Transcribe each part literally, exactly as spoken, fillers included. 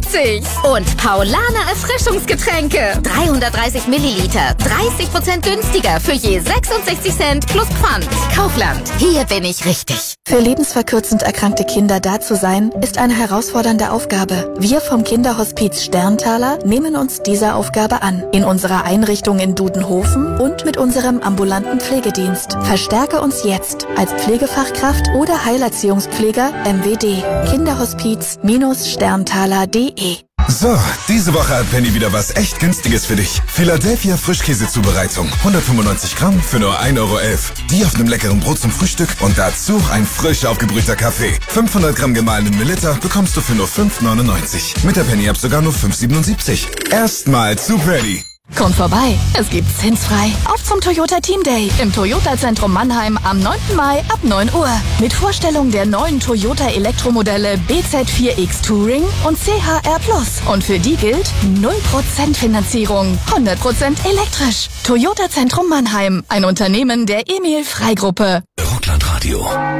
fünfzig. Und Paulaner Erfrischungsgetränke. dreihundertdreißig Milliliter. dreißig Prozent günstiger für je sechsundsechzig Cent plus Pfand. Kaufland. Hier bin ich richtig. Für lebensverkürzend erkrankte Kinder da zu sein, ist eine herausfordernde Aufgabe. Wir vom Kinderhospiz Sterntaler nehmen uns dieser Aufgabe an. In unserer Einrichtung in Dudenhofen und mit unserem ambulanten Pflegedienst. Verstärke uns jetzt als Pflegefachkraft oder Heilerziehungspfleger M W D. Kinderhospiz Sterntaler punkt de. So, diese Woche hat Penny wieder was echt Günstiges für dich. Philadelphia Frischkäsezubereitung. hundertfünfundneunzig Gramm für nur ein Euro elf. Die auf einem leckeren Brot zum Frühstück und dazu ein frisch aufgebrühter Kaffee. fünfhundert Gramm gemahlenen Melitta bekommst du für nur fünf neunundneunzig. Mit der Penny-App sogar nur fünf siebenundsiebzig. Erstmal zu Penny. Kommt vorbei, es gibt zinsfrei. Auf zum Toyota Team Day im Toyota Zentrum Mannheim am neunten Mai ab neun Uhr. Mit Vorstellung der neuen Toyota Elektromodelle B Z vier X Touring und C H R Plus. Und für die gilt null Prozent Finanzierung, hundert Prozent elektrisch. Toyota Zentrum Mannheim, ein Unternehmen der Emil Frey Gruppe. Rocklandradio.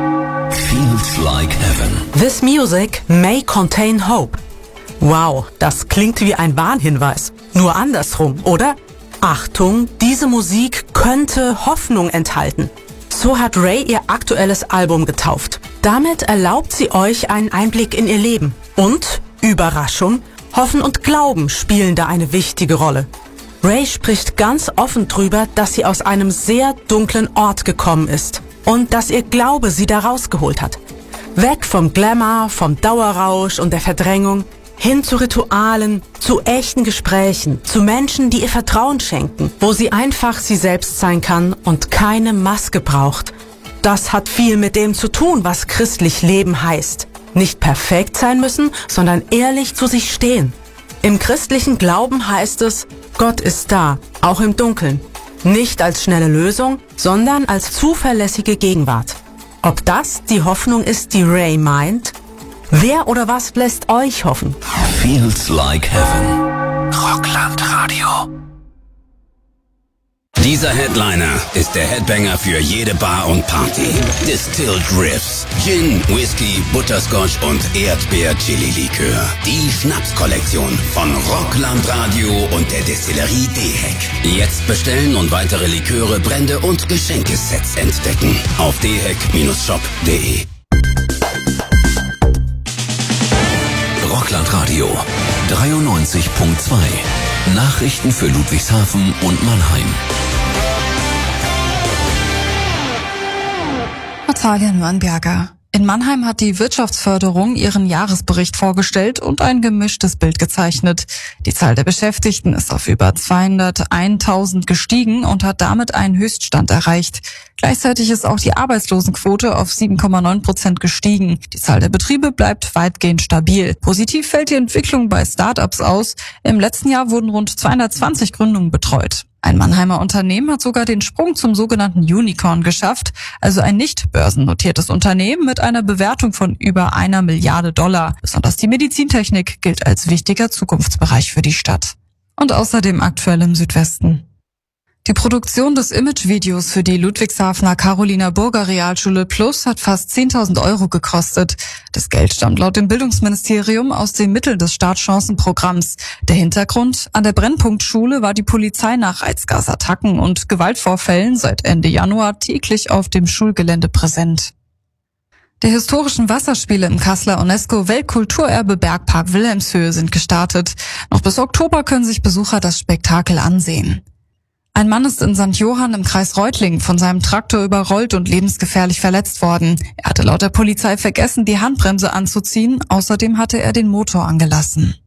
Feels like heaven. This music may contain hope. Wow, das klingt wie ein Warnhinweis. Nur andersrum, oder? Achtung, diese Musik könnte Hoffnung enthalten. So hat Ray ihr aktuelles Album getauft. Damit erlaubt sie euch einen Einblick in ihr Leben. Und, Überraschung, Hoffen und Glauben spielen da eine wichtige Rolle. Ray spricht ganz offen drüber, dass sie aus einem sehr dunklen Ort gekommen ist und dass ihr Glaube sie da rausgeholt hat. Weg vom Glamour, vom Dauerrausch und der Verdrängung, hin zu Ritualen, zu echten Gesprächen, zu Menschen, die ihr Vertrauen schenken, wo sie einfach sie selbst sein kann und keine Maske braucht. Das hat viel mit dem zu tun, was christlich Leben heißt. Nicht perfekt sein müssen, sondern ehrlich zu sich stehen. Im christlichen Glauben heißt es, Gott ist da, auch im Dunkeln. Nicht als schnelle Lösung, sondern als zuverlässige Gegenwart. Ob das die Hoffnung ist, die Ray meint? Wer oder was lässt euch hoffen? Feels like heaven. Rocklandradio. Dieser Headliner ist der Headbanger für jede Bar und Party. Distilled Riffs, Gin, Whisky, Butterscotch und Erdbeer-Chili-Likör. Die Schnapskollektion von Rocklandradio und der Destillerie D-Heck. Jetzt bestellen und weitere Liköre, Brände und Geschenkesets entdecken. Auf d heck shop punkt de. Rocklandradio dreiundneunzig Komma zwei. Nachrichten für Ludwigshafen und Mannheim. Natalia Nürnberger. In Mannheim hat die Wirtschaftsförderung ihren Jahresbericht vorgestellt und ein gemischtes Bild gezeichnet. Die Zahl der Beschäftigten ist auf über zweihunderteintausend gestiegen und hat damit einen Höchststand erreicht. Gleichzeitig ist auch die Arbeitslosenquote auf sieben Komma neun Prozent gestiegen. Die Zahl der Betriebe bleibt weitgehend stabil. Positiv fällt die Entwicklung bei Start-ups aus. Im letzten Jahr wurden rund zweihundertzwanzig Gründungen betreut. Ein Mannheimer Unternehmen hat sogar den Sprung zum sogenannten Unicorn geschafft, also ein nicht börsennotiertes Unternehmen mit einer Bewertung von über einer Milliarde Dollar. Besonders die Medizintechnik gilt als wichtiger Zukunftsbereich für die Stadt. Und außerdem aktuell im Südwesten. Die Produktion des Imagevideos für die Ludwigshafener Carolina Burger Realschule Plus hat fast zehntausend Euro gekostet. Das Geld stammt laut dem Bildungsministerium aus den Mitteln des Startchancenprogramms. Der Hintergrund: An der Brennpunktschule war die Polizei nach Reizgasattacken und Gewaltvorfällen seit Ende Januar täglich auf dem Schulgelände präsent. Die historischen Wasserspiele im Kasseler UNESCO-Weltkulturerbe Bergpark Wilhelmshöhe sind gestartet. Noch bis Oktober können sich Besucher das Spektakel ansehen. Ein Mann ist in Sankt Johann im Kreis Reutlingen von seinem Traktor überrollt und lebensgefährlich verletzt worden. Er hatte laut der Polizei vergessen, die Handbremse anzuziehen. Außerdem hatte er den Motor angelassen.